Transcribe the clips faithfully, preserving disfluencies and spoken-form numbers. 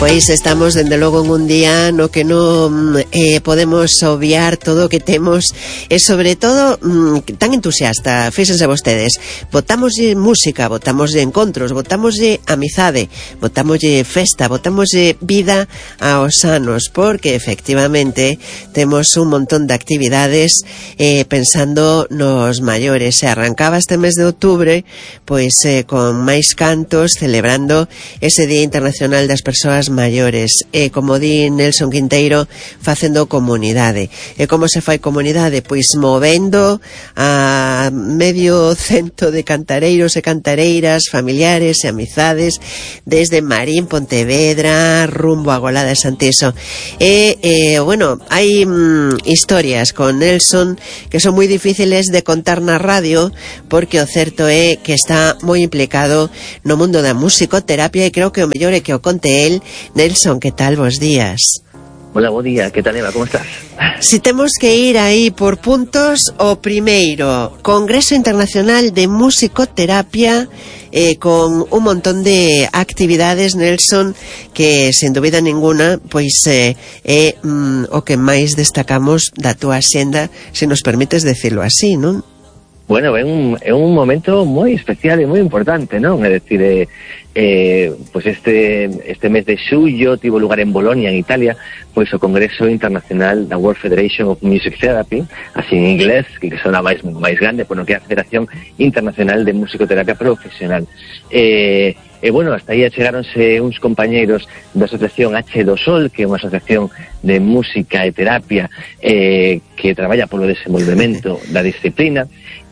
Pois estamos, dende logo, en un día no que non eh, podemos obviar todo o que temos e, sobre todo, mm, tan entusiasta. Fíxense vostedes, botámoslle música, botámoslle encontros, botámoslle amizade, botámoslle festa, botámoslle vida aos anos, porque, efectivamente, temos un montón de actividades eh, pensando nos maiores. Se arrancaba este mes de outubro, pois eh, con máis cantos, celebrando ese Día Internacional das Persoas maiores, e como di Nelson Quinteiro, facendo comunidade. E como se fai comunidade? Pois movendo a medio cento de cantareiros e cantareiras, familiares e amizades, desde Marín, Pontevedra, rumbo a Golada de Santiso. E, e bueno, hai mm, historias con Nelson que son moi difíciles de contar na radio, porque o certo é que está moi implicado no mundo da musicoterapia, e creo que o mellor é que o conte el. Nelson, que tal? Bos días. Hola, bo día, que tal, Eva? Como estás? Si temos que ir aí por puntos, o primeiro, Congreso Internacional de Musicoterapia, eh, con un montón de actividades, Nelson, que, sen dúbida ninguna, pois é eh, eh, mm, o que máis destacamos da túa xenda, se nos permites decirlo así, non? Bueno, é un, é un momento moi especial e moi importante, non? É dicir, eh, eh, pues este, este mes de xullo tivo lugar en Bolonia, en Italia, pois o Congreso Internacional da World Federation of Music Therapy, así en inglés, que sona máis, máis grande, bueno, que é a Federación Internacional de Musicoterapia Profesional. Eh, E, bueno, hasta aí achegáronse uns compañeiros da Asociación H dos Sol, que é unha asociación de música e terapia eh, que traballa polo desenvolvemento da disciplina,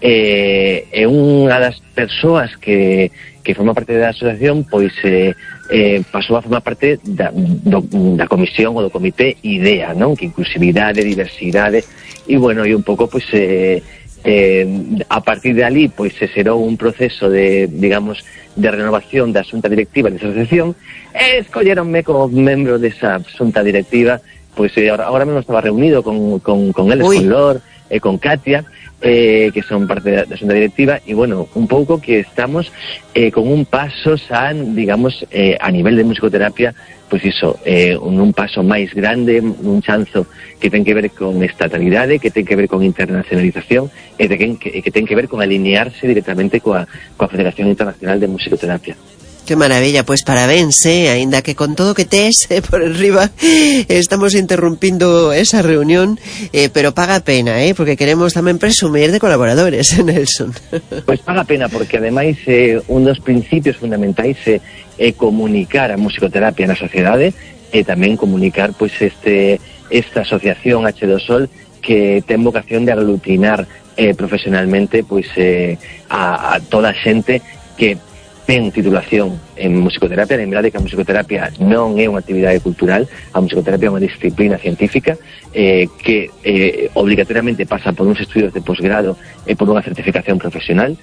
eh, e unha das persoas que, que forma parte da asociación, pois eh, eh, pasou a formar parte da, do, da comisión ou do comité IDEA, non? Que inclusividade, diversidade, e, bueno, e un pouco, pois... Eh, Eh, a partir de ali, pois se xerou un proceso de, digamos, de renovación da xunta directiva desa asociación, e escolleronme como membro desa xunta directiva. Pois eh, ahora, ahora mesmo estaba reunido con, con, con eles, Uy. con Lor e con Katia, eh, que son parte da, da xunta directiva, e, bueno, un pouco que estamos eh, con un paso san, digamos, eh, a nivel de musicoterapia, pois iso, eh, un, un paso máis grande, un chanzo que ten que ver con estatalidade, que ten que ver con internacionalización, e que, que, que ten que ver con alinearse directamente coa, coa Federación Internacional de Musicoterapia. Que maravilla, pois parabéns, eh? Ainda que con todo que tes eh, por arriba estamos interrumpindo esa reunión, eh, pero paga pena, eh? Porque queremos tamén presumir de colaboradores, Nelson. Pois paga pena, porque ademais eh, un dos principios fundamentais é eh, comunicar a musicoterapia na sociedade, e tamén comunicar pois este esta asociación H dos Sol, que ten vocación de aglutinar eh, profesionalmente pois eh, a, a toda a xente que ten titulación en musicoterapia. Lembrade que a musicoterapia non é unha actividade cultural, a musicoterapia é unha disciplina científica eh, que eh, obligatoriamente pasa por uns estudios de posgrado e por unha certificación profesional,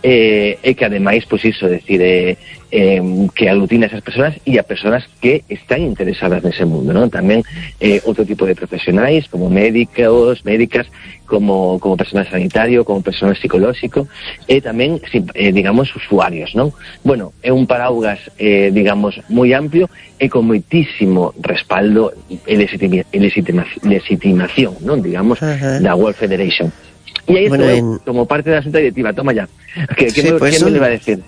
eh, e que ademais, pois iso, decir, eh, eh, que aglutina a esas persoas e a persoas que están interesadas nese mundo, non? Tamén eh, outro tipo de profesionais, como médicos, médicas, como, como personal sanitario, como personal psicolóxico, e tamén, eh, digamos, usuarios, non? Bueno, é un paraugas, eh, digamos, moi amplio e con moitísimo respaldo e legitima, legitima, legitimación, non? Digamos, uh-huh. da World Federation. E aí bueno, en... como parte da xunta directiva, toma ya. Que, que sí, me, pues ¿Quién me le va a decir?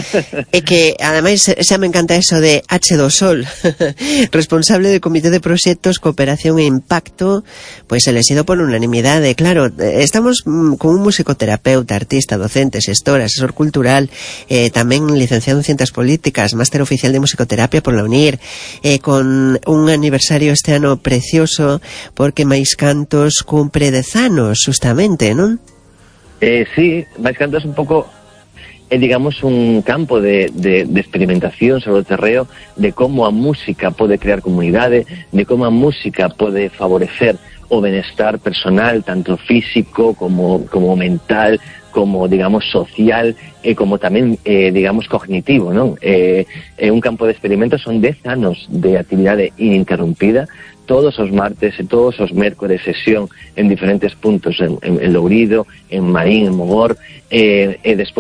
É que, ademais, xa me encanta eso de H dos Sol, responsable do Comité de Proxectos, Cooperación e Impacto, pois elegido por unanimidade. Claro, estamos con un musicoterapeuta, artista, docente, xestor, asesor cultural, eh, tamén licenciado en Ciencias Políticas, máster oficial de musicoterapia por la UNIR, eh, con un aniversario este ano precioso, porque Máis Cantos cumpre dez anos, justamente, non? Eh, sí, Máis Cantos un pouco é, digamos, un campo de, de, de experimentación sobre o terreo de como a música pode crear comunidade, de como a música pode favorecer o benestar personal, tanto físico como, como mental, como, digamos, social e como tamén, eh, digamos, cognitivo, non? Eh, é un campo de experimentos, son dez anos de actividade ininterrumpida, todos os martes e todos os mércores sesión en diferentes puntos, en, en, en Lourido, en Marín, en Mogor, eh, e despois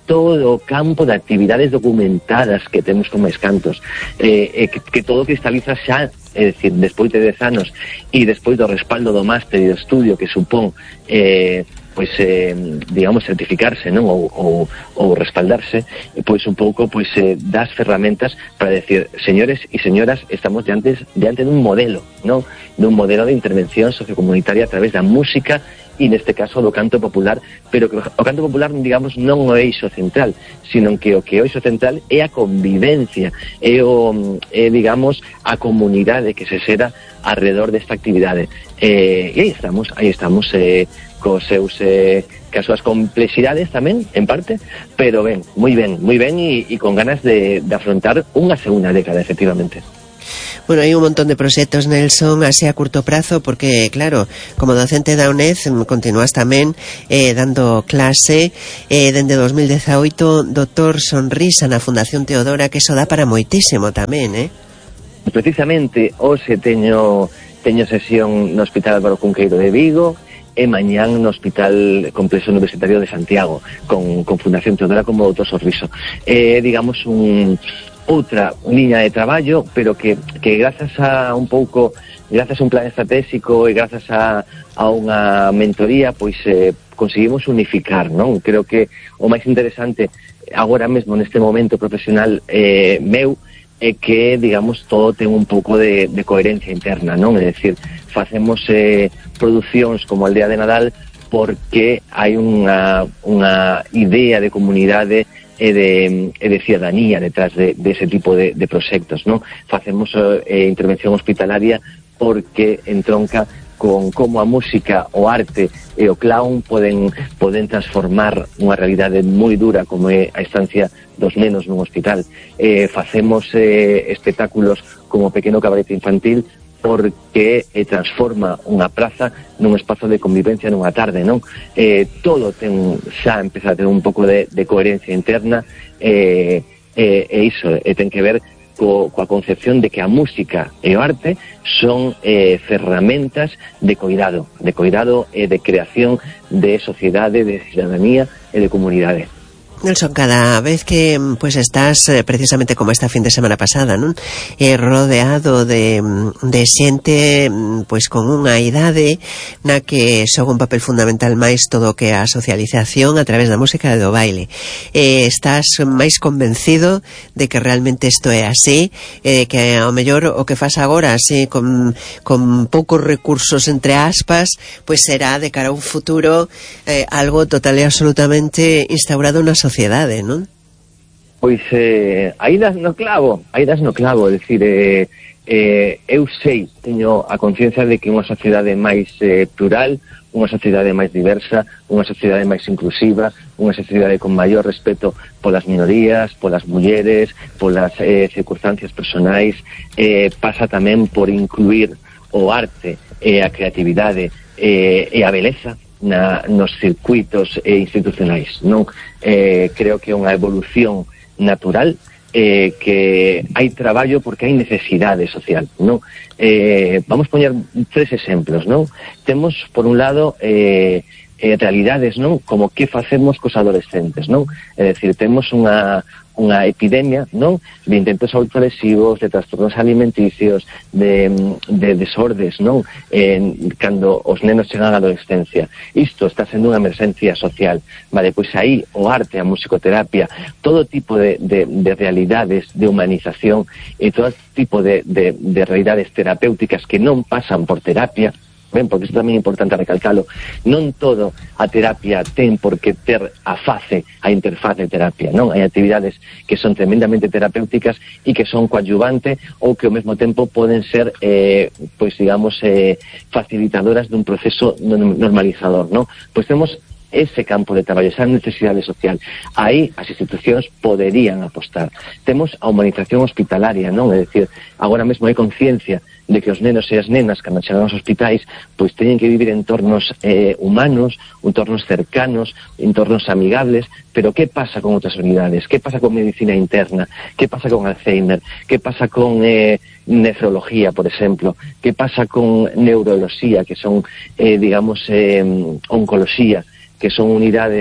todo o campo de actividades documentadas que temos con Máis Cantos, eh, eh, que, que todo cristaliza xa, é dicir, despois de dez anos e despois do respaldo do máster e do estudio que supón eh, pois, eh, digamos, certificarse, non? Ou, ou, ou respaldarse, pois un pouco pois eh, das ferramentas para decir, señores e señoras, estamos diante, diante dun modelo, non? Dun modelo de intervención sociocomunitaria a través da música e neste caso do canto popular, pero que o canto popular, digamos, non o eixo central, sino que o que o eixo central é a convivencia, é o, é, digamos, a comunidade que se xera alrededor desta actividade. Eh, e aí estamos, aí estamos, eh, cos seus, eh, cas súas complexidades tamén, en parte, pero ben, moi ben, moi ben e, e con ganas de, de afrontar unha segunda década, efectivamente. Bueno, hai un montón de proxectos, Nelson, así a curto prazo, porque, claro, como docente da UNED, continúas tamén eh, dando clase eh, dende dos mil dezaoito, doutor Sonrisa na Fundación Teodora, que eso dá para moitísimo tamén, eh? Precisamente, hoxe teño, teño sesión no Hospital Álvaro Cunqueiro de Vigo, e mañán no Hospital Complexo Universitario de Santiago, con, con Fundación Teodora como doutor Sorriso. É, eh, digamos, un... outra liña de traballo, pero que, que grazas a un pouco, grazas a un plan estratégico e grazas a, a unha mentoría, pois eh, conseguimos unificar, non? Creo que o máis interesante agora mesmo neste momento profesional eh, meu é que, digamos, todo ten un pouco de, de coherencia interna, non? É dicir, facemos eh, producións como Aldea de Nadal porque hai unha, unha idea de comunidade e de, e de ciudadanía detrás de, de ese tipo de, de proxectos, non? Facemos eh, intervención hospitalaria porque entronca con como a música, o arte e o clown poden, poden transformar unha realidade moi dura como é a estancia dos nenos nun hospital. Eh, facemos eh, espectáculos como Pequeno Cabarete Infantil porque eh, transforma unha praza nun espazo de convivencia nunha tarde, non? Eh, todo ten, xa empeza a ter un pouco de, de coherencia interna eh, eh, e iso, e ten que ver co, coa concepción de que a música e o arte son eh, ferramentas de cuidado, de cuidado e de creación de sociedade, de ciudadanía e de comunidade. Nelson, cada vez que pues estás eh, precisamente como esta fin de semana pasada, non? Eh, rodeado de, de xente pues con unha idade na que xoga un papel fundamental máis todo o que a socialización a través da música e do baile, eh, estás máis convencido de que realmente isto é así, eh, que ao mellor o que faz agora así con, con poucos recursos entre aspas, pues será de cara a un futuro eh, algo total e absolutamente instaurado na sociedade sociedade, non? Pois eh, aí das no clavo, aí das no clavo, é dicir, eh, eh, eu sei, teño a conciencia de que unha sociedade máis eh, plural, unha sociedade máis diversa, unha sociedade máis inclusiva, unha sociedade con maior respeto polas minorías, polas mulleres, polas eh, circunstancias personais, eh, pasa tamén por incluir o arte e a creatividade eh, e a beleza Na, nos circuitos eh, institucionais, non? Eh, creo que é unha evolución natural, eh, que hai traballo porque hai necesidade social, non? Eh, vamos poñer tres exemplos, non? Temos, por un lado, eh, eh, realidades, non? Como que facemos cos adolescentes, non? É dicir, temos unha unha epidemia, non? De intentos autolesivos, de trastornos alimenticios, de, de desordes, non? En, cando os nenos chegan á adolescencia. Isto está sendo unha emerxencia social. Vale, pois aí o arte, a musicoterapia, todo tipo de, de, de realidades de humanización e todo tipo de, de, de realidades terapéuticas que non pasan por terapia, ben, porque isto tamén é importante recalcalo, non todo a terapia ten por que ter a face, a interfaz de terapia, non? Hai actividades que son tremendamente terapéuticas e que son coadyuvante ou que ao mesmo tempo poden ser, eh, pois digamos, eh, facilitadoras dun proceso normalizador, non? Pois temos ese campo de traballo, esa necesidade social. Aí as institucións poderían apostar. Temos a humanización hospitalaria, non? É dicir, agora mesmo hai conciencia de que os nenos e as nenas cando chegan aos hospitais pois teñen que vivir en entornos eh, humanos, entornos cercanos, entornos amigables, pero que pasa con outras unidades? Que pasa con medicina interna? Que pasa con Alzheimer? Que pasa con eh, nefrología, por exemplo? Que pasa con neuroloxía, que son, eh, digamos, eh, oncoloxía, que son unidades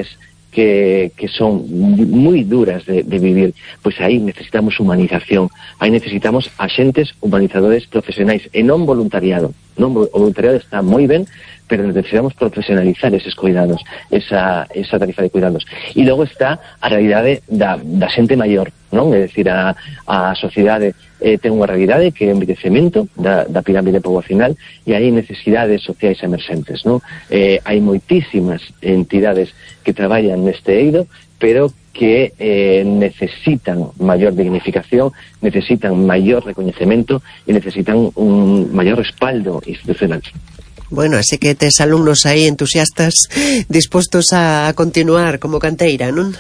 que, que son moi duras de, de vivir, pois aí necesitamos humanización, aí necesitamos axentes humanizadores profesionais e non voluntariado. Non, o voluntariado está moi ben, pero necesitamos profesionalizar eses cuidados, esa, esa tarifa de cuidados. E logo está a realidade da, da xente maior, non? É dicir, a, a sociedade eh, ten unha realidade que é o envellecemento da, da pirámide poboacional e hai necesidades sociais emerxentes, non? Eh, hai moitísimas entidades que traballan neste eido, pero que eh, necesitan maior dignificación, necesitan maior recoñecemento e necesitan un maior respaldo institucional. Bueno, así que tes alumnos aí entusiastas dispostos a continuar como canteira, non?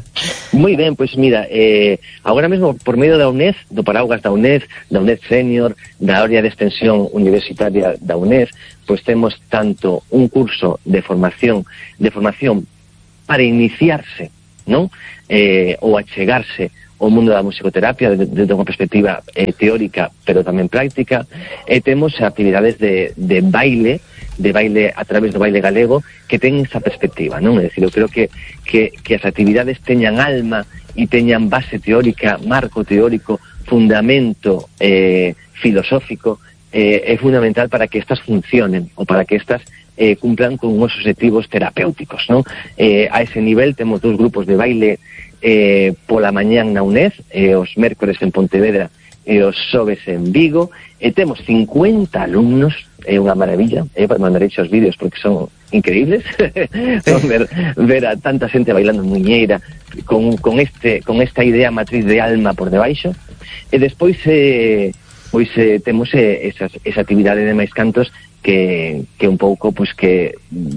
Moi ben, pois mira, eh, agora mesmo por medio da UNED, do paraugas da UNED, da UNED Senior, da área de extensión universitaria da UNED, pois temos tanto un curso de formación, de formación para iniciarse, non? Eh, ou achegarse o mundo da musicoterapia desde unha perspectiva eh, teórica, pero tamén práctica, e temos actividades de, de baile, de baile a través do baile galego, que ten esa perspectiva, non? É dicir, eu creo que, que, que as actividades teñan alma e teñan base teórica, marco teórico, fundamento eh, filosófico, eh, é fundamental para que estas funcionen, ou para que estas eh, cumplan con uns objetivos terapéuticos, non? Eh, a ese nivel temos dos grupos de baile eh, pola mañán na UNED, eh, os mércores en Pontevedra e os xoves en Vigo, e temos cincuenta alumnos, é unha maravilla, é para mandar hechos vídeos porque son increíbles, ver, ver a tanta xente bailando muñeira con, con, este, con esta idea matriz de alma por debaixo, e despois eh, pois eh, temos eh, esas, esa actividade de máis cantos que, que un pouco pois que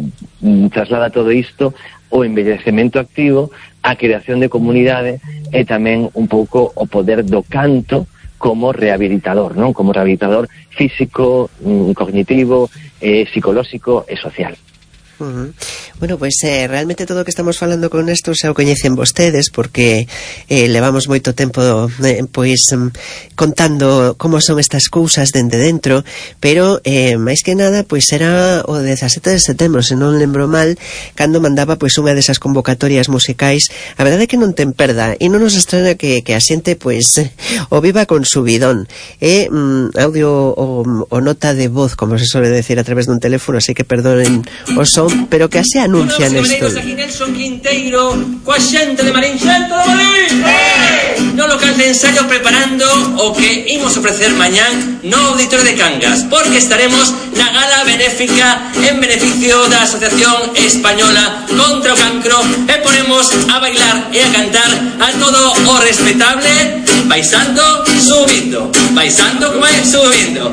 mm, traslada todo isto o envellecemento activo, a creación de comunidade e tamén un pouco o poder do canto como rehabilitador, non? Como rehabilitador físico, cognitivo, eh, psicolóxico e social. Uh-huh. Bueno, pois pues, eh, realmente todo o que estamos falando con isto xa o coñecen vostedes, porque eh, levamos moito tempo eh, pois um, contando como son estas cousas dende dentro, pero eh, máis que nada pois era o dezasete de setembro, se non lembro mal, cando mandaba pois unha desas convocatorias musicais. A verdade é que non ten perda e non nos estrena que, que a xente pois o viva con subidón. É mm, audio o, o nota de voz, como se suele decir, a través dun teléfono, así que perdonen o son, pero que así anuncian isto. Aquí Nelson Quinteiro, coa xente de Marín, xente de Marín, no local de ensayo preparando o que imos ofrecer mañán no Auditorio de Cangas, porque estaremos na gala benéfica en beneficio da Asociación Española contra o Cancro e ponemos a bailar e a cantar a todo o respetable, baixando, subindo, baixando como é, subindo.